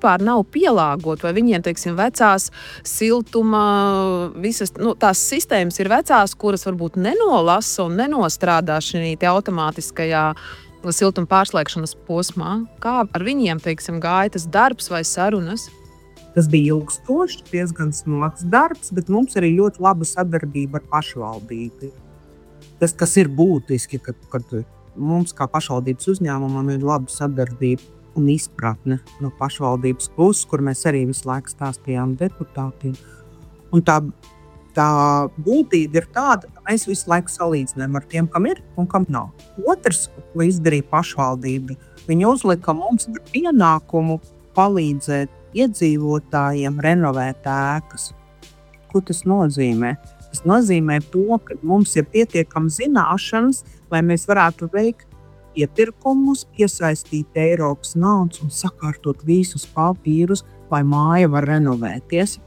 vispār nav pielāgoti, vai viņiem, teiksim, vecās siltuma, visas tās sistēmas ir vecās, kuras varbūt nenolasa un nenostrādā šī automātiskajā siltuma pārslēgšanas posmā. Kā ar viņiem, teiksim, gāja tas darbs vai sarunas? Tas bija ilgstošs, diezgan smags darbs, bet mums arī ļoti laba sadarbība ar pašvaldību. Tas, kas ir būtiski, kad mums kā pašvaldības uzņēmumam ir laba sadarbība un izpratne no pašvaldības puses, kur mēs arī visu laiku stāstījām deputātiem. Un tā būtība ir tāda, ka mēs visu laiku salīdzinām ar tiem, kam ir un kam nav. Otrs, ko izdarīja pašvaldība, viņi uzlika mums pienākumu palīdzēt iedzīvotājiem renovēt ēkas. Ko tas nozīmē? Tas nozīmē to, ka mums ir pietiekami zināšanas, lai mēs varētu veikt iepirkumus, piesaistīt Eiropas naudas un sakārtot visus papīrus, lai māja var renovēties.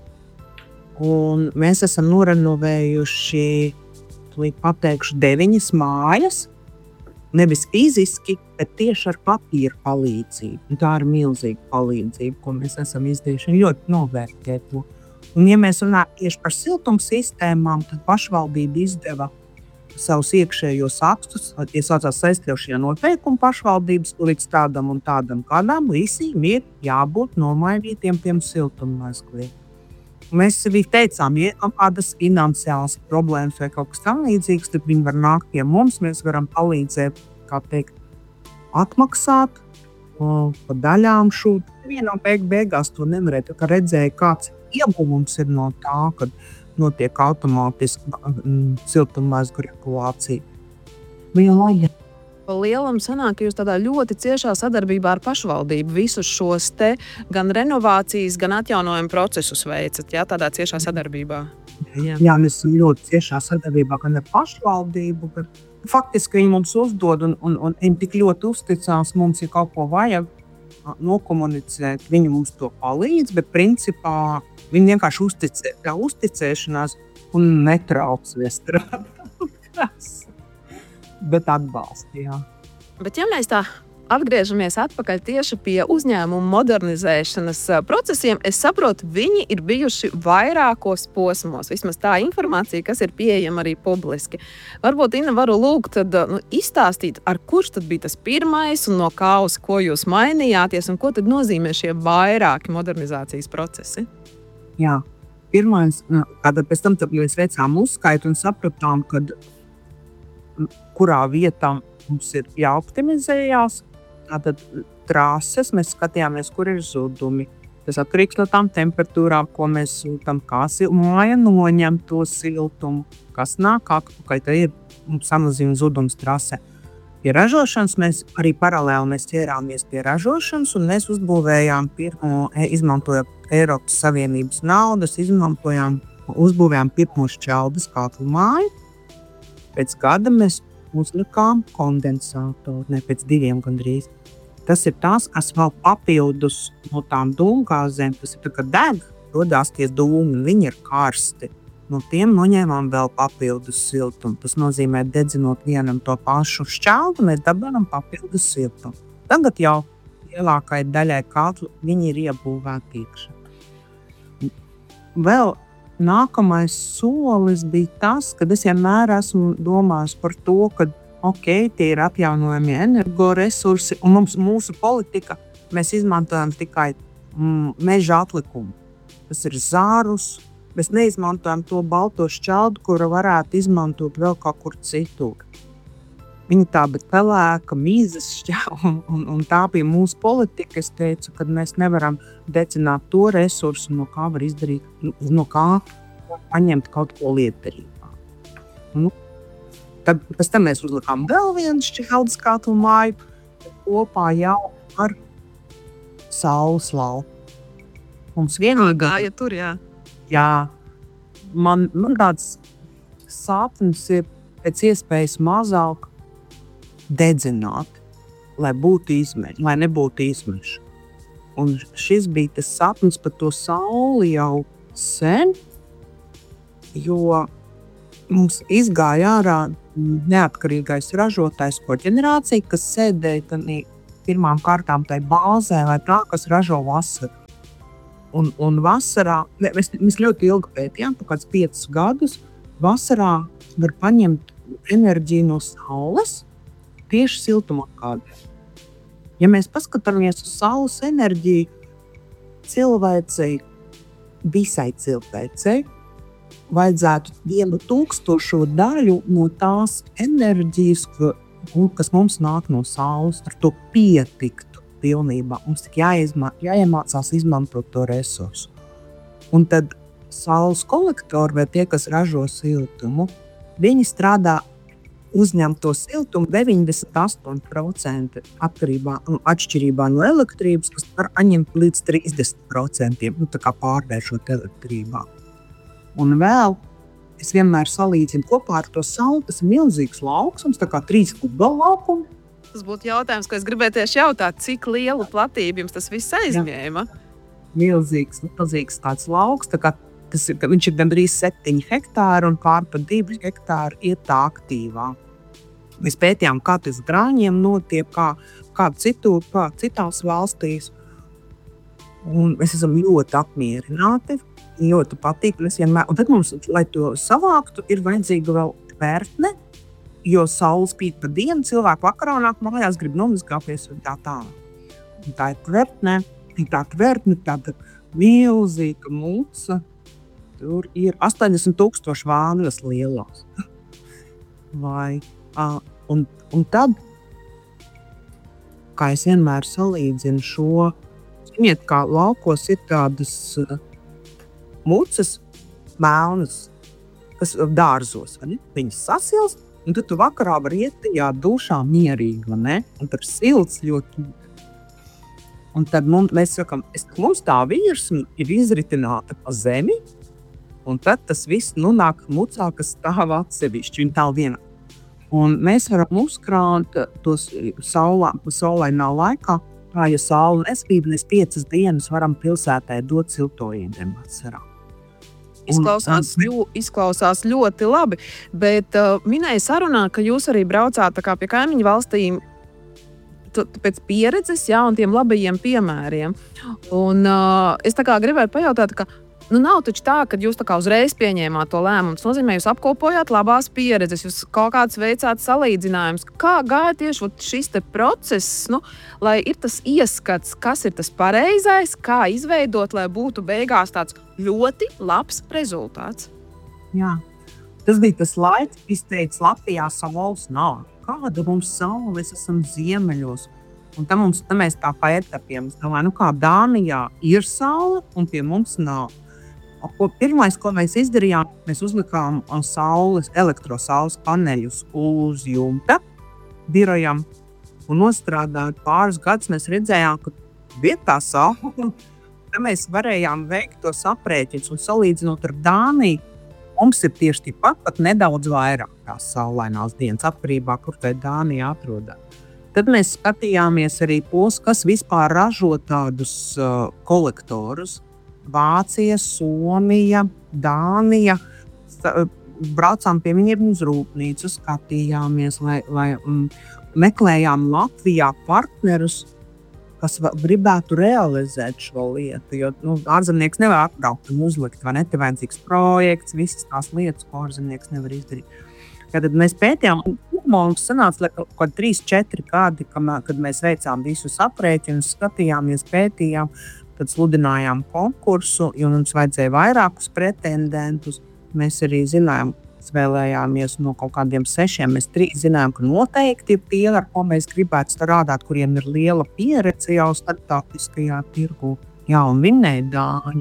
Un mēs esam norenovējuši, pateikšu, 9 mājas, nevis fiziski, bet tieši ar papīra palīdzību. Un tā ir milzīga palīdzība, ko mēs esam izdarījuši, ļoti novērtēt to. Un, ja mēs runājam tieši par siltuma sistēmām, tad pašvaldība izdeva savus iekšējos akstus, tie saucās saistījošie noteikumi pašvaldības līdz tādam un tādam kādam, visiem ir jābūt nomainītiem tiem siltummezgliem. Mēs arī teicām, ja kādas finansiālas problēmas vai kaut kas tam līdzīgs, tad viņi var nākt pie mums, mēs varam palīdzēt, atmaksāt pa daļām šūt. Vienā beigās to nevarēja, ka redzēja, kāds ieguvums ir no tā, kad notiek automātiski siltummezglu regulācija. Bija laja. Lielam sanāk, ka jūs tādā ļoti ciešā sadarbībā ar pašvaldību visus šos te gan renovācijas, gan atjaunojumu procesus veicat, jā, tādā ciešā sadarbībā? Jā, mēs esam ļoti ciešā sadarbībā gan ar pašvaldību, bet faktiski viņi mums uzdod un viņi tik ļoti uzticās mums, ja kaut ko vajag nokomunicēt, viņi mums to palīdz, bet principā viņi vienkārši uzticēšanās un netrauc strādāt. Bet atbalstījā. Bet ja mēs tā atgriežamies atpakaļ tieši pie uzņēmumu modernizēšanas procesiem, es saprotu, viņi ir bijuši vairākos posmos. Vismaz tā informācija, kas ir pieejama arī publiski. Varbūt, Inna, varu lūgt izstāstīt, ar kurš tad bija tas pirmais un no kā uz ko jūs mainījāties un ko tad nozīmē šie vairāki modernizācijas procesi? Jā, pirmais, kad pēc tam mēs veicām uzskaitu un sapratām, kad kurā vietā mums ir jāoptimizējās. Tātad trases mēs skatījāmies, kur ir zudumi. Tas atkarīgs no tām temperatūrām, ko mēs sūtam, kā māja noņem to siltumu, kas nāk, kā tā ir samazina zudums trase. Pie ražošanas mēs arī paralēli ķērāmies pie ražošanas un mēs uzbūvējām, izmantojot Eiropas Savienības naudas, uzbūvējām pirmo šķeldes kātlu māju. Pēc gada mēs uzlikām kondensātoru, ne pēc 2 gandrīz. Tas ir tas, kas vēl papildus no tām dūmgāzēm, tas ir tā, ka deg, rodās tie dūmi, viņi ir karsti. No tiem noņēmām vēl papildus siltumu. Tas nozīmē, dedzinot vienam to pašu šķeldu, mēs dabūjam papildus siltumu. Tagad jau lielākai daļai katlu viņi ir iebūvēti iekšā. Vēl nākamais solis bija tas, kad es vienmēr esmu domājis par to, ka tie ir atjaunojami energoresursi un mūsu politika, mēs izmantojam tikai meža atlikumu. Tas ir zārus, mēs neizmantojam to balto šķeldu, kura varētu izmantot vēl kaut kur citur. Viņa tā, bet pelēka, mīzes šķelda, un tā bija mūsu politika. Es teicu, ka mēs nevaram decināt to resursu, no kā var izdarīt, no kā paņemt kaut ko lietderīgā. Tad pēc tam mēs uzlikām vēl vienu šķeldes katlu māju, kopā jau ar saules lauku. Mums vienīgā gāja tur, jā. Jā, man tāds sapnis ir pēc iespējas mazāk dedzināt, lai nebūtu izmeša. Un šis bija tas sapnis par to sauli jau sen, jo mums izgāja ārā neatkarīgais ražotājs koģenerācija, kas sēdēja pirmām kārtām tai bāzē vai tā, kas ražo vasaru. Un vasarā, mēs ļoti ilgi pētījām, kāds 5 gadus, vasarā var paņemt enerģiju no saules tieši siltumapgādē. Ja mēs paskatāmies uz saules enerģiju, cilvēcei, visai cilvēcei, vajadzētu 1000 daļu no tās enerģijas, kas mums nāk no saules, ar to pietiktu pilnībā. Mums tik jāiemācās izmantot to resursu. Un tad saules kolektori vai tie, kas ražo siltumu, viņi strādā uzņem to siltumu 98% atšķirībā no elektrības, kas var atņemt līdz 30%, tā kā pārvēršot elektrībā. Un vēl es vienmēr salīdzinu kopā ar to sauli, tas ir milzīgs lauksums, tā kā 3 futbola laukumi. Tas būtu jautājums, ko es gribēju tieši jautāt, cik lielu platību jums tas viss aizņēma? Milzīgs tāds lauks, tā kā viņš ir gandrīz 7 hektāri un pār pa 2 hektāri ir tā aktīvā. Mēs pētījām, kā tas grāņiem notiek, kā citās valstīs. Un mēs esam ļoti apmierināti, ļoti patīk. Un tad mums, lai to savāktu, ir vajadzīga vēl tvertne, jo saule spīd pa dienu, cilvēku vakarā nāk mājās, grib nomazgāties un tā tālāk. Un tā ir tvertne, tāda milzīga muca. Tur ir 80,000 vānas lielās. Un tad, kā es vienmēr salīdzinu šo, ziniet, kā laukos ir tādas mucas melnas, kas dārzos, vai ne? Viņas sasilst, un tad tu vakarā var iet tajā dušā mierīgi, vai ne? Un tur silts ļoti. Un tad mēs sakam, mums tā virsma ir izritināta pa zemi, un tad tas viss nāk mucā, kas stāv atsevišķi, un tā viena. Un mēs varam uzkrāt tos saulainā laikā, kā ja saule nespīd, mēs 5 dienas varam pilsētē dot siltoīdiem vasarā. Izklausās ļoti labi, bet minēja sarunā, ka jūs arī braucāt tā kā pie kaimiņu valstīm pēc pieredzes, jā, un tiem labajiem piemēriem. Un es tā kā gribētu pajautāt, ka nav taču tā, ka jūs tā kā uzreiz pieņēmāt to lēmumu. Tas nozīmē, jūs apkopojāt labās pieredzes, jūs kaut kāds veicāt salīdzinājums. Kā gāja tieši šis te process, lai ir tas ieskats, kas ir tas pareizais, kā izveidot, lai būtu beigās tāds ļoti labs rezultāts? Jā, tas bija tas laiks, kas teica, Latvijā saules nav. Kāda mums saule, mēs esam ziemeļos. Un tad mēs tā pa etapiem, es domāju, kā Dānijā ir saule un pie mums nav. Pirmais, ko mēs izdarījām, mēs uzlikām elektrosaules paneļus uz jumta birojam un nostrādājot pāris gadus, mēs redzējām, ka vietā saule, tad mēs varējām veikt tos aprēķinus un salīdzinot ar Dāniju, mums ir tieši tikpat, pat nedaudz vairāk tās saulainās dienas atkarībā, kur tai Dānija atrodas. Tad mēs skatījāmies arī kas vispār ražo tādus kolektorus. Vācija, Somija, Dānija. Braucām pie viņiem uz rūpnīcu, skatījāmies, lai meklējām Latvijā partnerus, kas gribētu realizēt šo lietu. Jo ārzemnieks nevar atbraukt un uzlikt, vai ne? Te vajadzīgs projekts, visas tās lietas, ko ārzemnieks nevar izdarīt. Tad mēs pētījām, un mums sanāca kaut 3-4 gadi, kad mēs veicām visus aprēķinus, skatījāmies, pētījām. Tad sludinājām konkursu, jo mums vajadzēja vairākus pretendentus. Mēs arī zinājām, vēlējāmies no kaut kādiem 6. Mēs 3 zinājām, ka noteikti ir tie, ar ko mēs gribētu strādāt, kuriem ir liela pieredze jau starptautiskajā tirgu. Jā, un vinnēja Dāņi.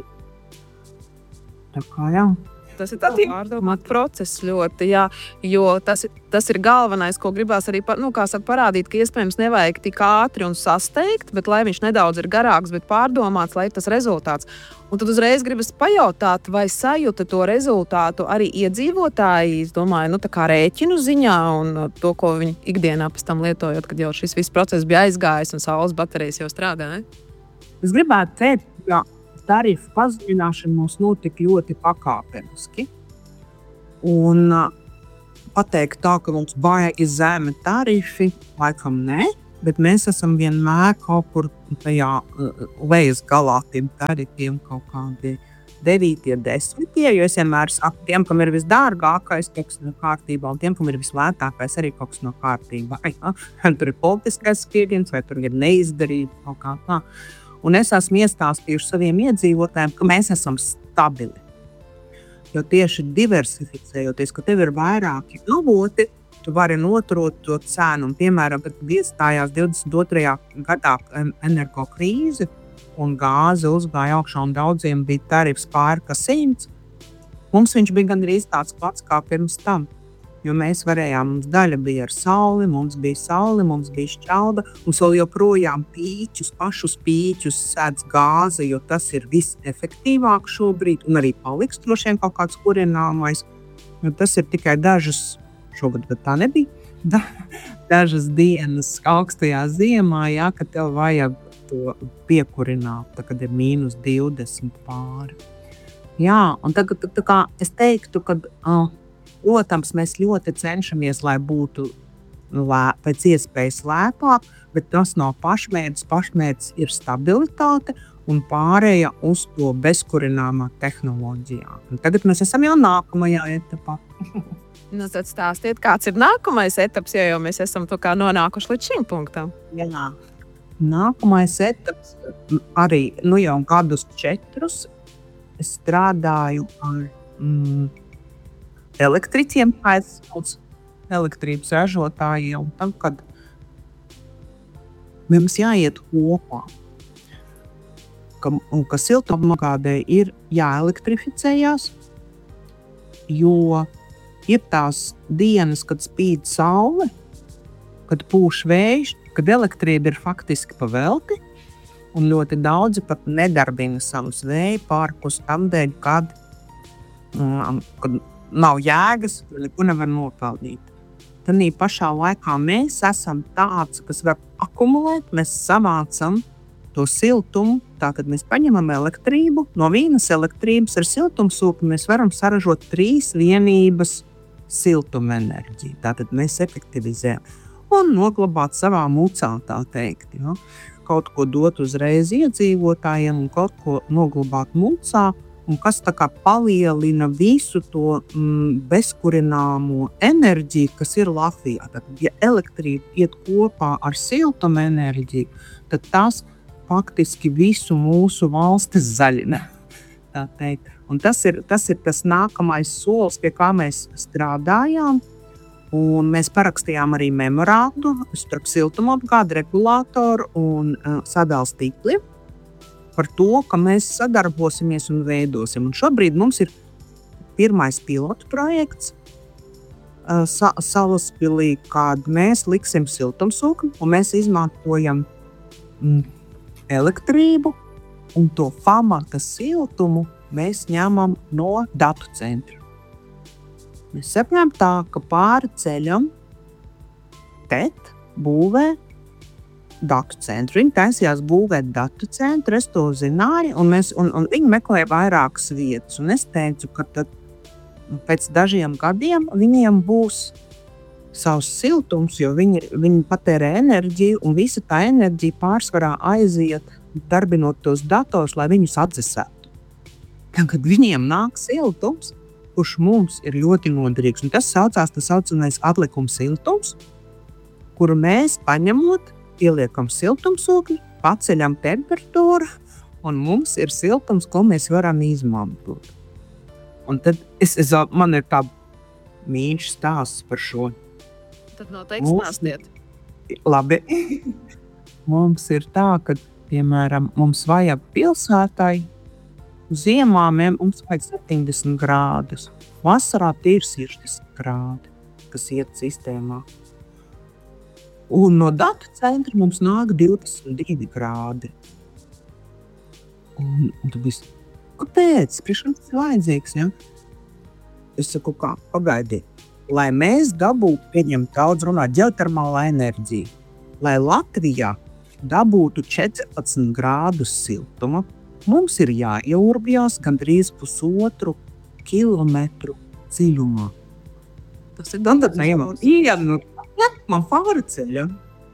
Tā kā jā. Tas ir tāds pārdomāt process ļoti, jā, jo tas ir galvenais, ko gribās arī parādīt, ka iespējams nevajag tik ātri un sasteigt, bet lai viņš nedaudz ir garāks, bet pārdomāts, lai ir tas rezultāts. Un tad uzreiz gribas pajautāt, vai sajūta to rezultātu arī iedzīvotāji, es domāju, tā kā rēķinu ziņā un to, ko viņi ikdienā pēc tam lietojot, kad jau šis viss process bija aizgājis un saules baterijas jau strādāja. Es gribētu teikt, ka tarifu padziļināšana mums notika ļoti pakāpeniski. Un pateikt tā, ka mums baigi zemi tarifi, laikam ne, bet mēs esam vienmēr kaut kur tajā lejas galā tiem tarifiem kaut kādi 9, 10, jo es vienmēr saku tiem, kam ir visdārgākais kaut kas no kārtībā, un tiem, kam ir vislētākais arī kaut kas no kārtībā. Vai tur ir politiskais spiediens, vai tur ir neizdarība kaut kā tā. Un es esmu iestāstījuši saviem iedzīvotājiem, ka mēs esam stabili. Jo tieši diversificējoties, ka tev ir vairāki avoti, tu vari noturot to cenu. Un, piemēram, kad iestājās 22. gadā energo krīze un gāze uzgāja augšā un daudziem bija tarifs pāri 100, mums viņš bija gandrīz tāds pats kā pirms tam. Jo mēs varējām, mums daļa bija ar sauli, mums bija šķelda, mums vēl joprojām pašus pīķus sēdz gāze, jo tas ir visefektīvāk šobrīd, un arī paliks droši vien kaut kāds kurināmais. Jo tas ir tikai dažas, šogad tā nebija, dažas dienas augstajā ziemā, jā, kad tev vajag to piekurināt, tā, kad ir -20 pāri. Jā, un tagad tā kā es teiktu, ka protams, mēs ļoti cenšamies, lai būtu pēc iespējas lētāk, bet tas nav pašmērķis. Pašmērķis ir stabilitāte un pārēja uz to bezkurināmā tehnoloģijā. Un tagad mēs esam jau nākamajā etapā. Nu, tad stāstiet, kāds ir nākamais etaps, ja jau mēs esam tā kā nonākuši līdz šim punktam. Jā. Nākamais etaps arī jau gadus 4 es strādāju ar elektriķiem, elektrības ražotājiem, tam, kad mums jāiet kopā, ka siltumapgādē ir jāelektrificējās, jo ir tās dienas, kad spīd saule, kad pūš vējš, kad elektrība ir faktiski pavelti, un ļoti daudzi pat nedarbina savus vēja parkus tamdēļ, kad nav jēgas, neko nevar nopelnīt. Tad pašā laikā mēs esam tāds, kas var akumulēt, mēs savācam to siltumu, tā kad mēs paņemam elektrību, no vienas elektrības ar siltumsūkni mēs varam saražot 3 vienības siltumenerģiju. Tātad mēs efektivizējam un noglabāt savā mucā, tā teikt. Ja? Kaut ko dot uzreiz iedzīvotājiem un kaut ko noglabāt mucā, un kas tā kā palielina visu to bezkurināmo enerģiju, kas ir Latvijā. Tad, ja elektrība iet kopā ar siltumenerģiju, tad tas faktiski visu mūsu valsti zaļina. Tā teikt. Un tas ir tas nākamais solis, pie kā mēs strādājām. Un mēs parakstījām arī memorandu starp siltumapgādi, regulātoru un sadales tīkliem par to, ka mēs sadarbosimies un veidosim. Un šobrīd mums ir pirmais pilotu projekts Salaspilī, kad mēs liksim siltumsūkni un mēs izmantojam elektrību un to pamata siltumu mēs ņemam no datu centra. Mēs saprotam tā, ka pāri ceļam TET būvē datu centru. Viņi taisījās būvēt datu centru, es to zināju, un viņi meklēja vairākas vietas. Un es teicu, ka tad, pēc dažiem gadiem viņiem būs savs siltums, jo viņi patērē enerģiju, un visa tā enerģija pārsvarā aiziet, darbinot tos dators, lai viņus atdzesētu. Kad viņiem nāk siltums, kurš mums ir ļoti noderīgs. Un tas saucamais atlikuma siltums, kuru mēs paņemot, ieliekam siltumsūkni, paceļam temperatūru, un mums ir siltums, ko mēs varam izmantot. Un tad man ir tā mīļš stāsts par šo. Tad noteikti stāstiet. Labi. Mums ir tā, ka, piemēram, mums vajag pilsētai, ziemā mums vajag 70 grādus. Vasarā tie ir 60 grādi, kas iet sistēmā. Un no datu centra mums nāk 22 grādi. Un tu biji, kāpēc? Priekš man tas ir vajadzīgs, ja? Es saku, kā, pagaidiet. Lai mēs dabūtu, pieņemt daudz runāt, ģeotermālā enerģija, lai Latvijā dabūtu 14 grādus siltuma, mums ir jāieurbjās gandrīz 1,5 kilometru dziļumā. Tas ir man pāri ceļam.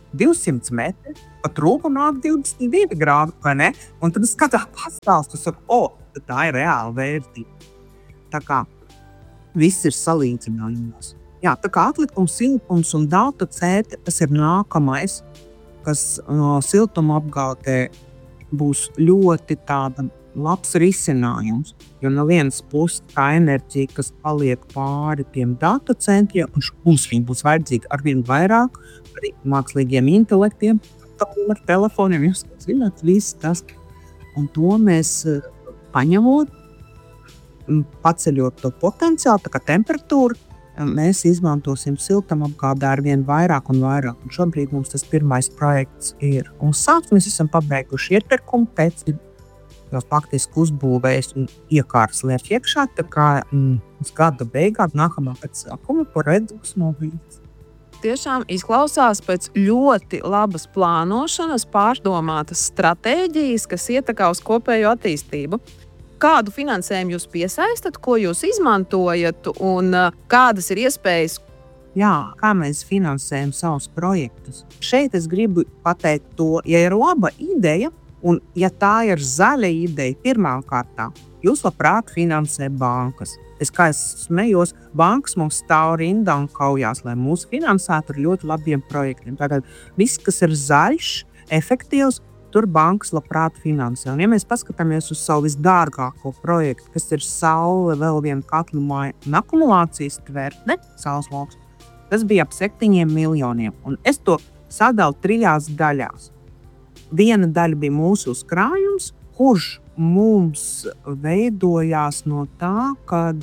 200 metri, pat rūku nāk 22 grādi, vai ne? Un tad es skatā pastāstu, saku, tā ir reāla vērtība. Tā kā viss ir salīdzinājumos. Jā, tā kā atlikums, siltums un datacēti, tas ir nākamais, kas siltuma apgādē būs ļoti tāda labs risinājums. Jo no vienas puses tā enerģija, kas paliek pāri tiem datacentiem, un mums viņi būs vajadzīgi arvien vairāk, arī mākslīgiem intelektiem, ar telefoniem, jūs zināt, viss tas. Un to mēs paņemot, paceļot to potenciālu, tā kā temperatūru, mēs izmantosim siltumapgādē arvien vairāk un vairāk. Un šobrīd mums tas pirmais projekts ir. Un sāks mēs esam pabeiguši iepirkumu, pēc jau faktiski uzbūvējis un iekārs liek iekšā, tā kā uz gada beigām nākamā pēc sākuma redzus no vīdes. Tiešām izklausās pēc ļoti labas plānošanas, pārdomātas stratēģijas, kas ietekā uz kopējo attīstību. Kādu finansējumu jūs piesaistat, ko jūs izmantojat un kādas ir iespējas? Jā, kā mēs finansējam savus projektus. Šeit es gribu pateikt to, ja ir laba ideja un ja tā ir zaļa ideja, pirmām kārtām, jūs labprāt finansē bankas. Es smējos, bankas mums stāv rindā un kaujās, lai mūs finansētu ar ļoti labiem projektiem. Tātad viss, kas ir zaļš, efektīvs, tur bankas labprāt finansē. Un ja mēs paskatāmies uz savu visdārgāko projektu, kas ir saule, vēl viena katlu māja un akumulācijas tvertne, saules loks, tas bija ap 7 miljoniem. Un es to sadalu 3 daļās. Viena daļa bija mūsu uzkrājums, kurš mums veidojās no tā, kad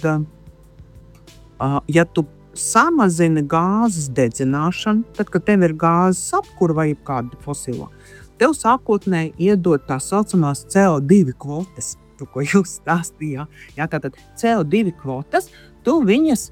ja tu samazini gāzes dedzināšanu, tad, kad tev ir gāzes apkura vai kāda fosilo, tev sākotnēji iedod tā saucamās CO2 kvotas, to, ko jūs stāstījāt. Jā, tātad CO2 kvotas, tu viņas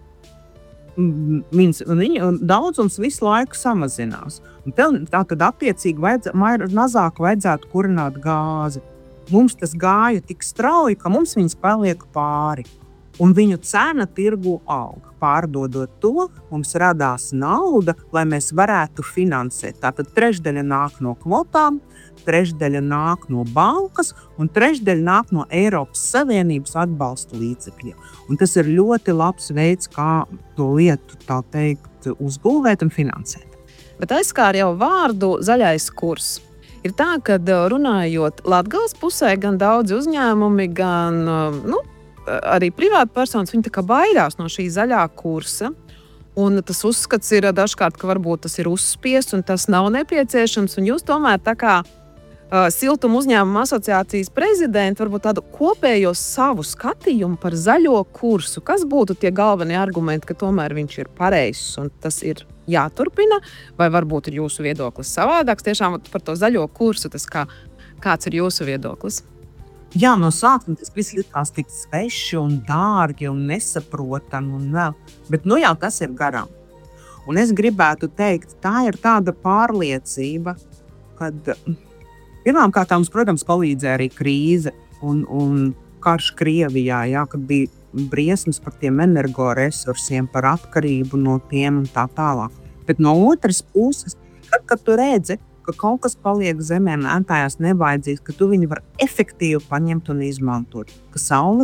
daudzums visu laiku samazinās. Un tev tātad attiecīgi mazāk vajadzētu kurināt gāzi. Mums tas gāja tik strauji, ka mums viņas paliek pāri. Un viņu cena tirgu auga. Pārdodot to, mums radās nauda, lai mēs varētu finansēt. Tātad 1/3 nāk no kvotām, 1/3 nāk no bankas un 1/3 nāk no Eiropas Savienības atbalsta līdzekļiem. Un tas ir ļoti labs veids, kā to lietu, tā teikt, uzbūvēt un finansēt. Bet aizskāra jau vārdu zaļais kurs. Ir tā, ka runājot Latgales pusē, gan daudzi uzņēmumi, gan arī privāti personas, viņi tā kā baidās no šī zaļā kursa. Un tas uzskats ir dažkārt, ka varbūt tas ir uzspiests un tas nav nepieciešams. Un jūs tomēr tā kā siltuma uzņēmuma asociācijas prezidenti varbūt tādu kopējo savu skatījumu par zaļo kursu. Kas būtu tie galvenie argumenti, ka tomēr viņš ir pareizs un tas ir jāturpina? Vai varbūt ir jūsu viedoklis savādāks? Tiešām par to zaļo kursu, kāds ir jūsu viedoklis? Jā, no sākuma tas viss likās tik sveši un dārgi un nesaprotami un vēl. Bet jau tas ir garām. Un es gribētu teikt, tā ir tāda pārliecība, kad pirmkārt mums, protams, palīdzēja arī krīze un karš Krievijā, jā, kad bija briesmas par tiem energoresursiem, par atkarību no tiem un tā tālāk. Bet no otras puses, kad tu redzi, ka kaut kas paliek zemē lētājās nevajadzīgs, ka tu viņu var efektīvi paņemt un izmantot. Ka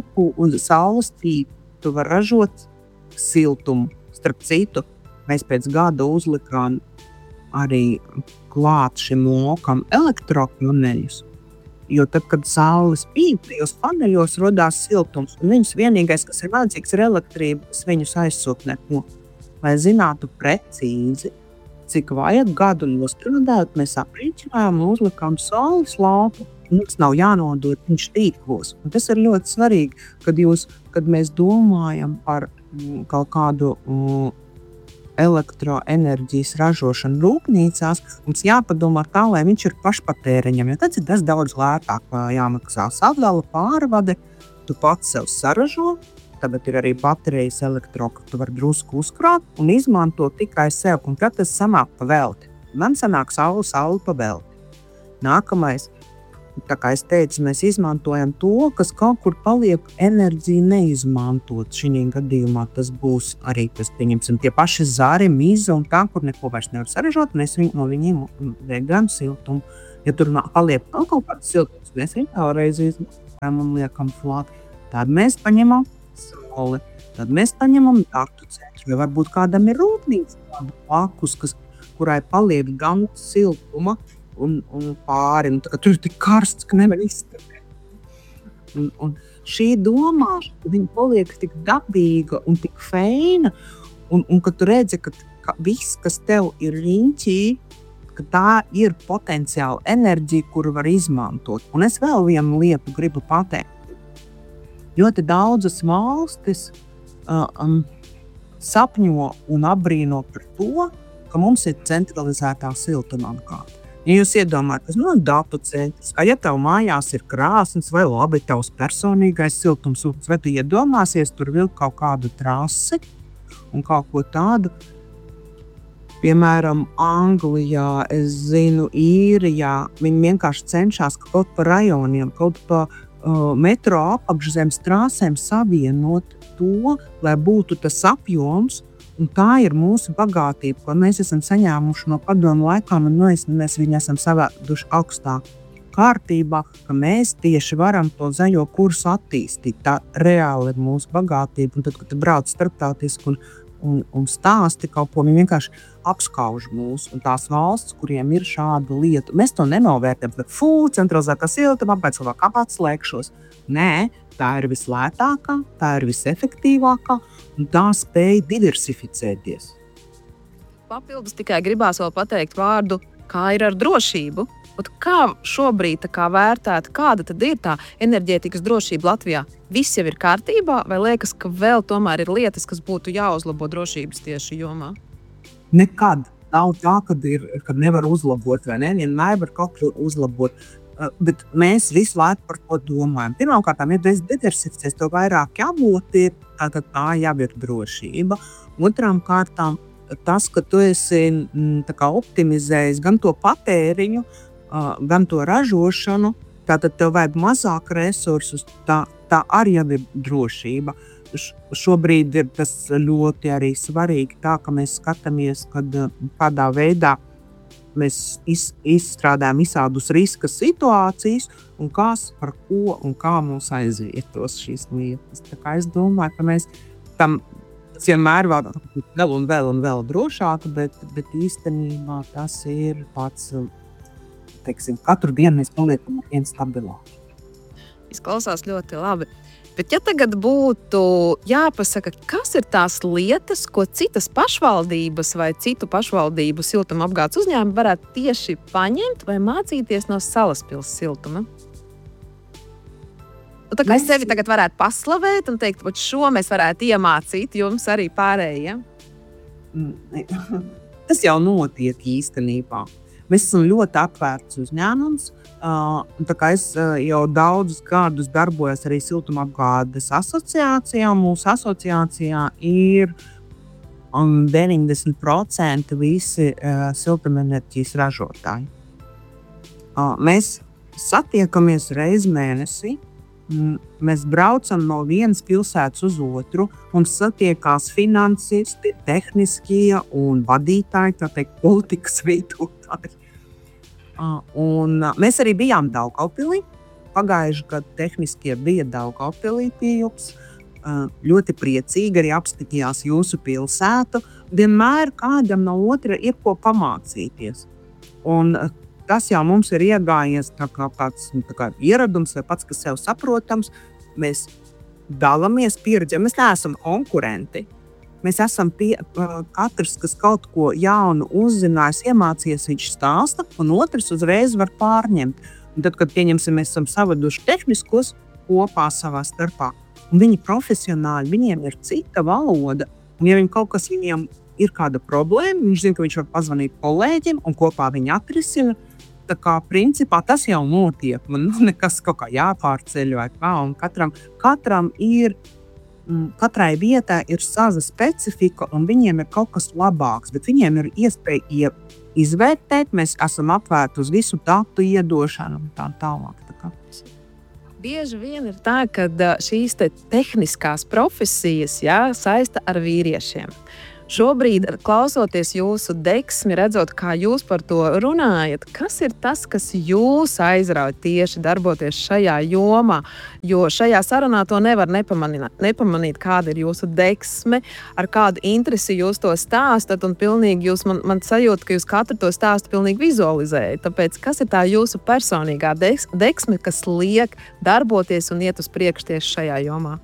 saules tu var ražot siltumu. Starp citu, mēs pēc gada uzlikām arī klāt šim lokam elektropaneļus. Jo tad, kad saule spīd, tajos paneļos rodās siltums. Un viņus vienīgais, kas ir vajadzīgs, ir elektrība, kas viņus aizsūtnē. Lai zinātu precīzi, cik vajag gadu nostrādāt, mēs aprīķinājām un uzlikām saules lauku. Mums nav jānodod viņš tīklos. Un tas ir ļoti svarīgi, kad mēs domājam par kaut kādu elektroenerģijas ražošanu rūpnīcās, mums jāpadomā tā, lai viņš ir pašpatēriņam, jo tad ir tas daudz lētāk jāmaksā sadala, pārvade, tu pats sev saražo, tagad ir arī baterijas elektro, ka tu vari drusku uzkrāt un izmantot tikai sev, un kad tas sanāk pa velti. Man sanāk saule pa velti. Nākamais, tā kā es teicu, mēs izmantojam to, kas kaut kur paliek enerģija neizmantot. Šī gadījumā tas būs arī, pieņemsim, tie paši zari, miza un tā, kur neko vairs nevar saražot, mēs no viņiem degam siltumu. Ja tur paliek kaut kāds siltums, mēs viņu vēlreiz izmantojam un liekam flāt. Tad mēs paņemam sauli, tad mēs paņemam datu centru, vai varbūt kādam ir rūpnīca, kādu pakus, kurai paliek gan siltuma un pāri. Tur ir tik karsts, ka nevar izturēt. Un šī domāšana, viņa paliek tik dabīga un tik feina, un kad tu redzi, ka viss, kas tev ir riņķī, ka tā ir potenciāla enerģija, kuru var izmantot. Un es vēl vienu lietu gribu pateikt. Ļoti daudzas valstis sapņo un apbrīno par to, ka mums ir centralizētā siltumapgāde. Ja jūs iedomājaties, datu centrs, ja tev mājās ir krāsnes vai labi tavs personīgais siltums, vai tu iedomāsies tur vilkt kaut kādu trasi un kaut ko tādu. Piemēram, Anglijā, es zinu, Īrijā, viņi vienkārši cenšas kaut pa rajoniem, kaut pa metro apakšzemes trāsēm savienot to, lai būtu tas apjoms, un tā ir mūsu bagātība, ko mēs esam saņēmuši no padomu laikām, un mēs viņu esam savēduši augstāk kārtībā, ka mēs tieši varam to zaļo kursu attīstīt. Tā reāli ir mūsu bagātība, un tad, kad tu brauc starptautiski un stāsti kaut ko, viņi vienkārši apskauž mūs. Un tās valsts, kuriem ir šāda lieta, mēs to nenovērtējam, bet centralizētā siltuma, pēc vēl kāpēc slēgšos. Nē, tā ir vislētākā, tā ir visefektīvākā, un tā spēja diversificēties. Papildus tikai gribās vēl pateikt vārdu, kā ir ar drošību. Un kā šobrīd vērtēt, kāda tad ir tā enerģētikas drošība Latvijā? Viss jau ir kārtībā, vai liekas, ka vēl tomēr ir lietas, kas būtu jāuzlabo drošības tieši jomā? Nekad nav tā, kad nevar uzlabot, vai ne? Vienmēr var kaut ko uzlabot, bet mēs visu laiku par to domājam. Pirmkārt, ja tu diversificēsi, to vairāk avoti, tad tā jau ir drošība. Otrām kārtām, tas, ka tu esi optimizējis gan to patēriņu, gan to ražošanu, tātad tev vajag mazāk resursus, tā arī jau ir drošība. Šobrīd ir tas ļoti arī svarīgi tā, ka mēs skatāmies, kādā veidā mēs izstrādājam visādus riska situācijas un kas, par ko un kā mums aizvietos šīs lietas. Tā kā es domāju, ka mēs tam vienmēr vēl un vēl drošāk, bet īstenībā tas ir pats, katru dienu mēs paliekam vien stabilāk. Izklausās ļoti labi. Bet ja tagad būtu jāpasaka, kas ir tās lietas, ko citas pašvaldības vai citu pašvaldību siltumapgādes uzņēmumi varētu tieši paņemt vai mācīties no Salaspils siltuma? Un tā kā es sevi tagad varētu paslavēt un teikt, ka šo mēs varētu iemācīt jums arī pārējiem. Tas jau notiek īstenībā. Mēs esam ļoti atvērts uzņēmums. Tā kā es jau daudzus gadus darbojos arī siltumapgādes asociācijā. Mūsu asociācijā ir 90% visi siltumenerģijas ražotāji. Mēs satiekamies reizi mēnesī. Mēs braucam no vienas pilsētas uz otru. Mums satiekās finansisti, tehniskie un vadītāji, tā teikt, politikas veidotāji. Un mēs arī bijām Daugavpilī. Pagājuši gadu tehniskie bija Daugavpilī pie jums. Ļoti priecīgi arī apskatījās jūsu pilsētu. Vienmēr kādam no otra ir ko pamācīties. Un tas jau mums ir iegājies tā kā ieradums vai pats, kas sev saprotams. Mēs dalāmies pieredzi, mēs neesam konkurenti. Mēs esam katrs, kas kaut ko jaunu uzzinājis, iemācījies, viņš stāsta, un otrs uzreiz var pārņemt. Un tad, kad mēs esam savaduši tehniskos kopā savā starpā, un viņi profesionāli, viņiem ir cita valoda, un ja viņiem ir kāda problēma, viņš zina, ka viņš var pazvanīt kolēģim, un kopā viņi atrisina. Tā kā principā tas jau notiek, man nekas kaut kā jāpārceļ vai kā, un katrai vietai ir sava specifika, un viņiem ir kaut kas labāks, bet viņiem ir iespēja izvērtēt, mēs esam atvērti uz visu datu iedošanu un tā tālāk. Bieži vien ir tā, ka šīs tehniskās profesijas saista ar vīriešiem. Šobrīd, klausoties jūsu deksmi, redzot, kā jūs par to runājat, kas ir tas, kas jūs aizrauj tieši darboties šajā jomā? Jo šajā sarunā to nevar nepamanīt, kāda ir jūsu deksme, ar kādu interesi jūs to stāstat, un pilnīgi jūs man sajūta, ka jūs katru to stāstu pilnīgi vizualizējat. Tāpēc, kas ir tā jūsu personīgā deksme, kas liek darboties un iet uz priekšu tieši šajā jomā?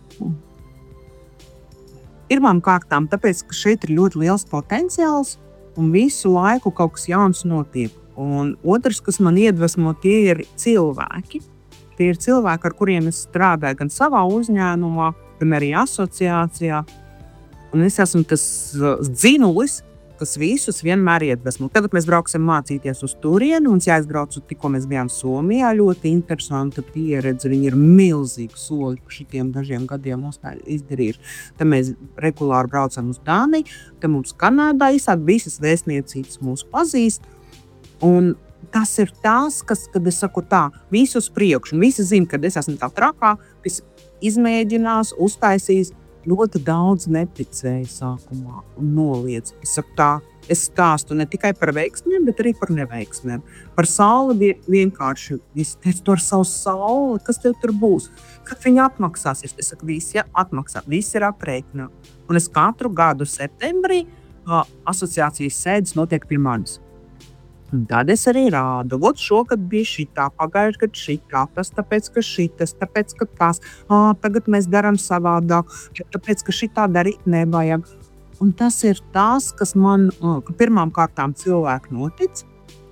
Pirmām kārtām, tāpēc, ka šeit ir ļoti liels potenciāls un visu laiku kaut kas jauns notiek. Un otrs, kas man iedvesmo, tie ir cilvēki. Tie ir cilvēki, ar kuriem es strādāju gan savā uzņēmumā, gan arī asociācijā. Un es esmu tas dzinulis, kas visus vienmēr iedvesmo. Tagad mēs brauksim mācīties uz turieni, un jāizbraucu, tikko mēs bijām Somijā, ļoti interesanta pieredze. Viņi ir milzīgi soļi par šitiem dažiem gadiem izdarījuši. Tad mēs regulāri braucam uz Dāniju, tad mums Kanādā izsāk visas vēstniecības mūs pazīst. Un tas ir tās, kas, kad es saku tā, visu uz priekšu, un visi zina, kad es esmu tā trakā, kas izmēģinās, uztaisīs. Ļoti daudz neticēja sākumā un noliedz. Es saku tā, es stāstu ne tikai par veiksmēm, bet arī par neveiksmēm. Par sauli vienkārši. Es teicu, to ar savu sauli, kas tev tur būs? Kad viņa atmaksāsies? Es saku, visi atmaksā, visi ir aprēķinā. Un es katru gadu septembrī asociācijas sēdes notiek pie manis. Un tad es arī rādu, šogad bija šitā, pagājuši gadu šitā, tas tāpēc, ka šitas, tāpēc, ka tas, tagad mēs darām savādāk, tāpēc, ka šitā darīt nevajag. Un tas ir tas, kas man, ka pirmām kārtām cilvēki notic,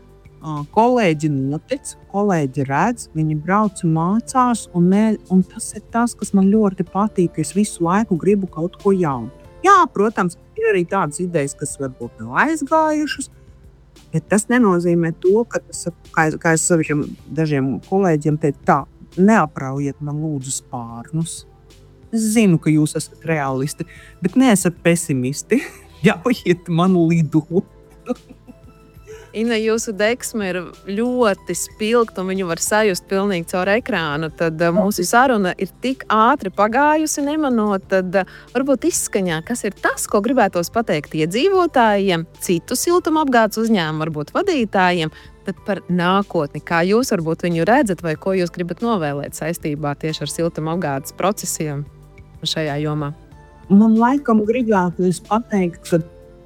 kolēģi notic, kolēģi redz, viņi brauc un mācās, un tas ir tas, kas man ļoti patīk, ka es visu laiku gribu kaut ko jaunu. Jā, protams, ir arī tādas idejas, kas varbūt nav aizgājušas, bet tas nenozīmē to, ka tas, kā es saviem dažiem kolēģiem teicu, tā, neapraujiet man lūdzu spārnus. Es zinu, ka jūs esat realisti, bet neesat pesimisti. Ļaujiet man lidot. Ina, jūsu deksme ir ļoti spilgta un viņu var sajust pilnīgi caur ekrānu. Tad mūsu saruna ir tik ātri pagājusi, nemanot, tad varbūt izskaņā, kas ir tas, ko gribētos pateikt iedzīvotājiem, citu siltumapgādes uzņēmumu, varbūt vadītājiem, tad par nākotni, kā jūs varbūt viņu redzat vai ko jūs gribat novēlēt saistībā tieši ar siltumapgādes procesiem šajā jomā? Man laikam gribētos pateikt, ka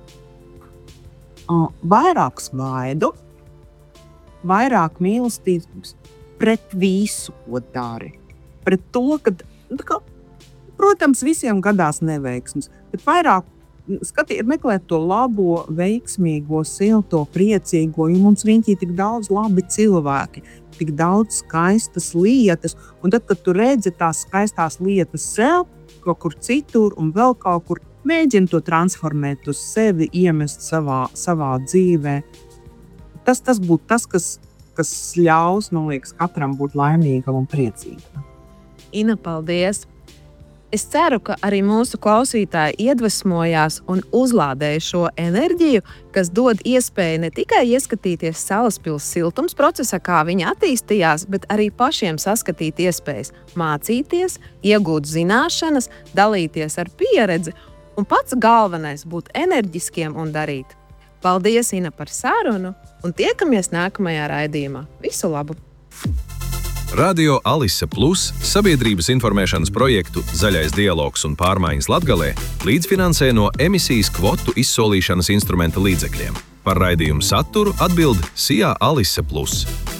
vairāk smaidu, vairāk mīlestības pret visu, ko dari. Pret to, ka, protams, visiem gadās neveiksmes, bet vairāk meklēt to labo, veiksmīgo, silto, priecīgo, jo mums riņķī tik daudz labi cilvēki, tik daudz skaistas lietas, un tad, kad tu redzi tās skaistās lietas sev, kaut kur citur un vēl kaut kur, mēģini to transformēt uz sevi, iemest savā dzīvē. Tas būtu tas, kas ļaus, man liekas, katram būt laimīgam un priecīgam. Ina, paldies! Es ceru, ka arī mūsu klausītāji iedvesmojās un uzlādēja šo enerģiju, kas dod iespēju ne tikai ieskatīties Salaspils siltums procesā, kā viņa attīstījās, bet arī pašiem saskatīt iespējas mācīties, iegūt zināšanas, dalīties ar pieredzi un pats galvenais būt enerģiskiem un darīt. Paldies, Ina, par sarunu un tiekamies nākamajā raidījumā. Visu labu! Radio Alise Plus sabiedrības informēšanas projektu Zaļais dialogs un pārmaiņas Latgalē līdzfinansē no emisijas kvotu izsolīšanas instrumenta līdzekļiem. Par raidījumu saturu atbild SIA Alise Plus.